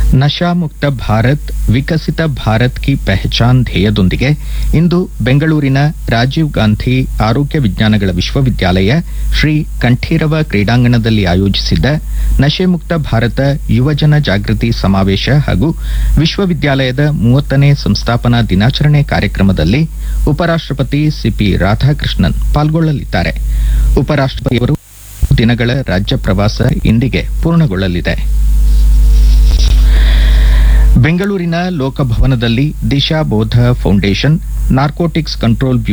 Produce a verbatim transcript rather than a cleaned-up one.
ನಶಾ ಮುಕ್ತ ಭಾರತ್ ವಿಕಸಿತ ಭಾರತ್ ಕಿ ಪಹಚಾನ್ ಧ್ಯೇಯದೊಂದಿಗೆ ಇಂದು ಬೆಂಗಳೂರಿನ ರಾಜೀವ್ ಗಾಂಧಿ ಆರೋಗ್ಯ ವಿಜ್ಞಾನಗಳ ವಿಶ್ವವಿದ್ಯಾಲಯ ಶ್ರೀ ಕಂಠೀರವ ಕ್ರೀಡಾಂಗಣದಲ್ಲಿ ಆಯೋಜಿಸಿದ್ದ ನಶೆ ಮುಕ್ತ ಭಾರತ ಯುವಜನ ಜಾಗೃತಿ ಸಮಾವೇಶ ಹಾಗೂ ವಿಶ್ವವಿದ್ಯಾಲಯದ ಮೂವತ್ತನೇ ಸಂಸ್ಥಾಪನಾ ದಿನಾಚರಣೆ ಕಾರ್ಯಕ್ರಮದಲ್ಲಿ ಉಪರಾಷ್ಟ್ರಪತಿ ಸಿಪಿ ರಾಧಾಕೃಷ್ಣನ್ ಪಾಲ್ಗೊಳ್ಳಲಿದ್ದಾರೆ. ಉಪರಾಷ್ಟ್ರಪತಿಯವರು ದಿನಗಳ ರಾಜ್ಯ ಪ್ರವಾಸ ಇಂದಿಗೆ ಪೂರ್ಣಗೊಳ್ಳಲಿದೆ. ಬೆಂಗಳೂರಿನ ಲೋಕಭವನದಲ್ಲಿ ದಿಶಾ ಬೋಧ ಫೌಂಡೇಶನ್, ನಾರ್ಕೋಟಿಕ್ಸ್ ಕಂಟ್ರೋಲ್ ಬ್ಯೂರೋ